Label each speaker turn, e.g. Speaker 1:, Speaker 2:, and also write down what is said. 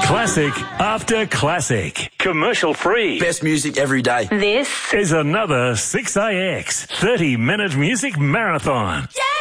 Speaker 1: Classic after classic. Commercial free.
Speaker 2: Best music every day.
Speaker 3: This
Speaker 1: is another 6AX 30-minute music marathon.
Speaker 3: Yeah!